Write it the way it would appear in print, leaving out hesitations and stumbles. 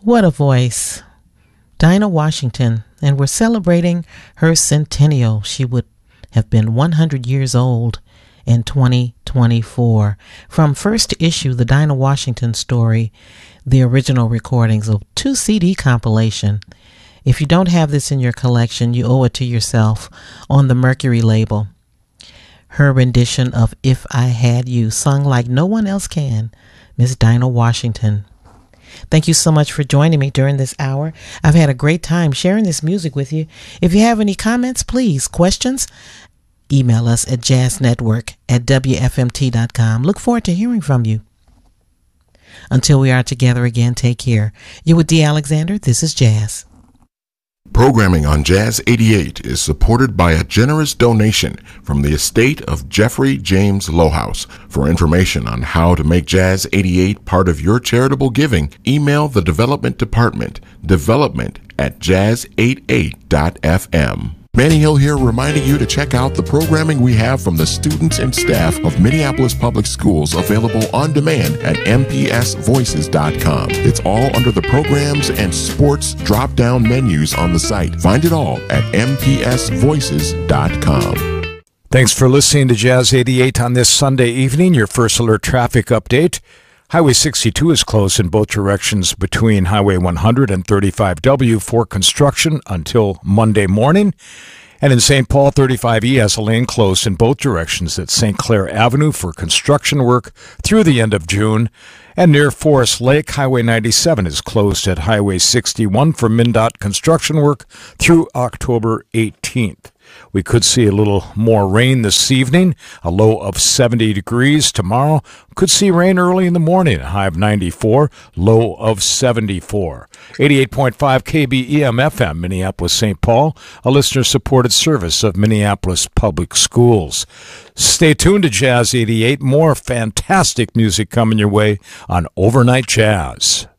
What a voice. Dinah Washington, and we're celebrating her centennial. She would have been 100 years old in 2024. From first issue, the Dinah Washington story, the original recordings of 2 CD compilation. If you don't have this in your collection, you owe it to yourself on the Mercury label. Her rendition of If I Had You, sung like no one else can, Miss Dinah Washington. Thank you so much for joining me during this hour. I've had a great time sharing this music with you. If you have any comments, please, questions, email us at jazznetwork@wfmt.com. Look forward to hearing from you. Until we are together again, take care. You're with D. Alexander. This is Jazz. Programming on Jazz 88 is supported by a generous donation from the estate of Jeffrey James Lowhouse. For information on how to make Jazz 88 part of your charitable giving, email the Development Department, development@jazz88.fm. Manny Hill here, reminding you to check out the programming we have from the students and staff of Minneapolis Public Schools, available on demand at mpsvoices.com. It's all under the programs and sports drop-down menus on the site. Find it all at mpsvoices.com. Thanks for listening to Jazz 88 on this Sunday evening. Your first alert traffic update. Highway 62 is closed in both directions between Highway 100 and 35W for construction until Monday morning. And in St. Paul, 35E has a lane closed in both directions at St. Clair Avenue for construction work through the end of June. And near Forest Lake, Highway 97 is closed at Highway 61 for MnDOT construction work through October 18th. We could see a little more rain this evening, a low of 70 degrees. Tomorrow, could see rain early in the morning, a high of 94, low of 74. 88.5 KBEM FM, Minneapolis, St. Paul, a listener-supported service of Minneapolis Public Schools. Stay tuned to Jazz 88. More fantastic music coming your way on Overnight Jazz.